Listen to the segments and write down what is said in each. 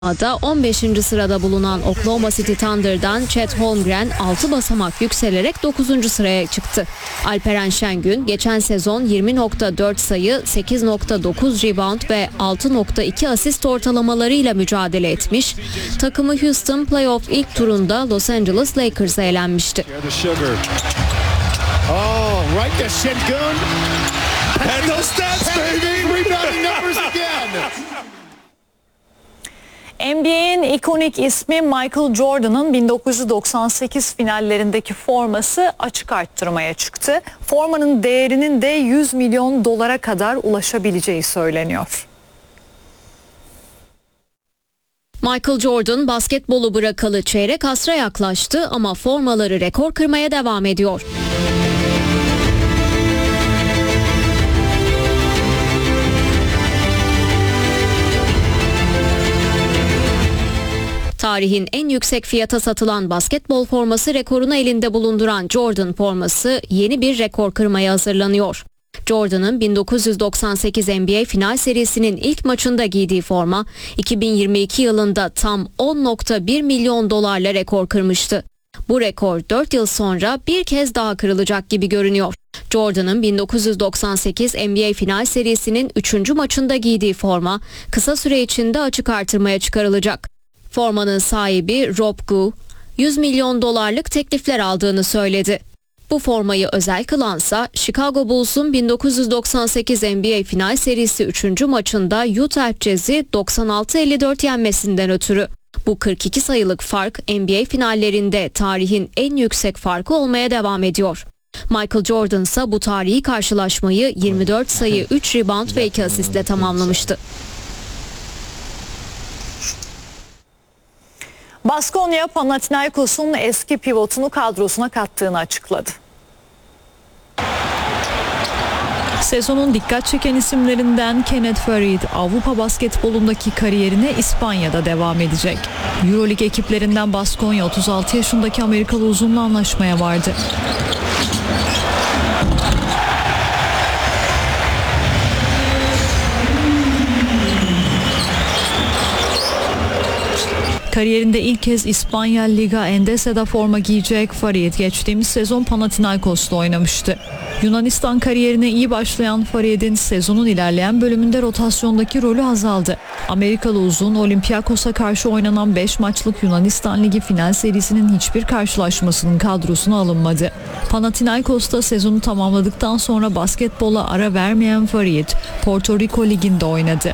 Da 15. sırada bulunan Oklahoma City Thunder'dan Chet Holmgren 6 basamak yükselerek 9. sıraya çıktı. Alperen Şengün geçen sezon 20.4 sayı, 8.9 rebound ve 6.2 asist ortalamalarıyla mücadele etmiş. Takımı Houston playoff ilk turunda Los Angeles Lakers'a elenmişti. NBA'in ikonik ismi Michael Jordan'ın 1998 finallerindeki forması açık arttırmaya çıktı. Formanın değerinin de 100 milyon dolara kadar ulaşabileceği söyleniyor. Michael Jordan basketbolu bırakalı çeyrek asra yaklaştı ama formaları rekor kırmaya devam ediyor. Tarihin en yüksek fiyata satılan basketbol forması rekorunu elinde bulunduran Jordan forması yeni bir rekor kırmaya hazırlanıyor. Jordan'ın 1998 NBA final serisinin ilk maçında giydiği forma 2022 yılında tam 10.1 milyon dolarla rekor kırmıştı. Bu rekor 4 yıl sonra bir kez daha kırılacak gibi görünüyor. Jordan'ın 1998 NBA final serisinin 3. maçında giydiği forma kısa süre içinde açık artırmaya çıkarılacak. Formanın sahibi Rob Gu, 100 milyon dolarlık teklifler aldığını söyledi. Bu formayı özel kılansa Chicago Bulls'un 1998 NBA final serisi 3. maçında Utah Jazz'i 96-54 yenmesinden ötürü. Bu 42 sayılık fark NBA finallerinde tarihin en yüksek farkı olmaya devam ediyor. Michael Jordan ise bu tarihi karşılaşmayı 24 sayı, 3 rebound ve 2 asistle tamamlamıştı. Baskonya Panathinaikos'un eski pivotunu kadrosuna kattığını açıkladı. Sezonun dikkat çeken isimlerinden Kenneth Faried, Avrupa basketbolundaki kariyerine İspanya'da devam edecek. Euroleague ekiplerinden Baskonya 36 yaşındaki Amerikalı uzunla anlaşmaya vardı. Kariyerinde ilk kez İspanya Liga Endese'de forma giyecek Faried geçtiğimiz sezon Panathinaikos'ta oynamıştı. Yunanistan kariyerine iyi başlayan Faried'in sezonun ilerleyen bölümünde rotasyondaki rolü azaldı. Amerikalı uzun Olympiakos'a karşı oynanan 5 maçlık Yunanistan Ligi final serisinin hiçbir karşılaşmasının kadrosuna alınmadı. Panathinaikos'ta sezonu tamamladıktan sonra basketbola ara vermeyen Faried, Porto Rico Ligi'nde oynadı.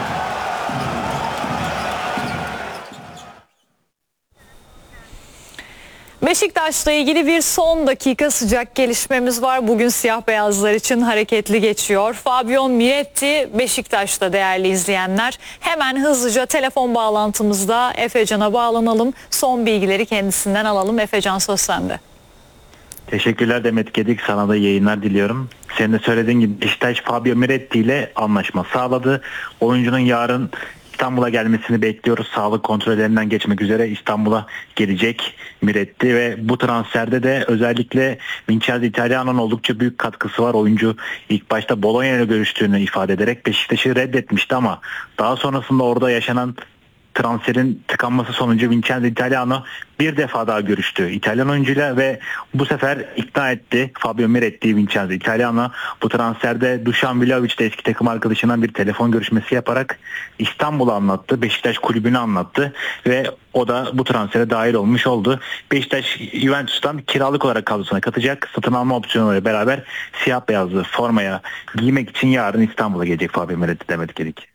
Beşiktaş'la ilgili bir son dakika sıcak gelişmemiz var. Bugün siyah beyazlar için hareketli geçiyor. Fabio Miretti Beşiktaş'ta değerli izleyenler. Hemen hızlıca telefon bağlantımızda Efecan'a bağlanalım. Son bilgileri kendisinden alalım. Efecan, söz sende. Teşekkürler Demet Gedik. Sana da yayınlar diliyorum. Senin de söylediğin gibi Beşiktaş Fabio Miretti ile anlaşma sağladı. Oyuncunun yarın İstanbul'a gelmesini bekliyoruz. Sağlık kontrollerinden geçmek üzere İstanbul'a gelecek Miretti ve bu transferde de özellikle Vincenzo Italiano'nun oldukça büyük katkısı var. Oyuncu ilk başta Bologna ile görüştüğünü ifade ederek Beşiktaş'ı reddetmişti ama daha sonrasında orada yaşanan transferin tıkanması sonucu Vincenzo Italiano bir defa daha görüştü İtalyan oyuncuyla ve bu sefer ikna etti Fabio Miretti'yi Vincenzo Italiano. Bu transferde Dušan Vlahović de eski takım arkadaşından bir telefon görüşmesi yaparak İstanbul'u anlattı. Beşiktaş kulübünü anlattı ve o da bu transfere dahil olmuş oldu. Beşiktaş Juventus'tan kiralık olarak kadrosuna katacak. Satın alma opsiyonuyla beraber siyah beyazlı formaya giymek için yarın İstanbul'a gelecek Fabio Miretti demedik dedik.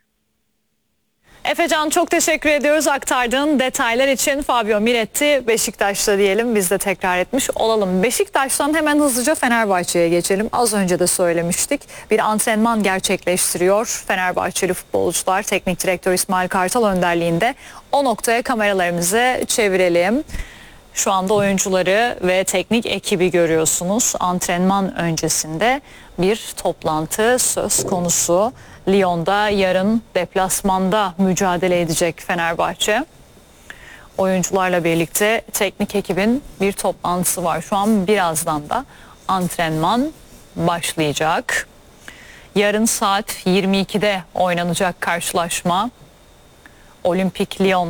Efecan, çok teşekkür ediyoruz aktardığın detaylar için. Fabio Miretti Beşiktaş'ta diyelim, biz de tekrar etmiş olalım. Beşiktaş'tan hemen hızlıca Fenerbahçe'ye geçelim. Az önce de söylemiştik. Bir antrenman gerçekleştiriyor Fenerbahçeli futbolcular. Teknik direktör İsmail Kartal önderliğinde. O noktaya kameralarımızı çevirelim. Şu anda oyuncuları ve teknik ekibi görüyorsunuz. Antrenman öncesinde bir toplantı söz konusu. Lyon'da yarın deplasmanda mücadele edecek Fenerbahçe. Oyuncularla birlikte teknik ekibin bir toplantısı var. Şu an birazdan da antrenman başlayacak. Yarın saat 22'de oynanacak karşılaşma. Olimpik Lyon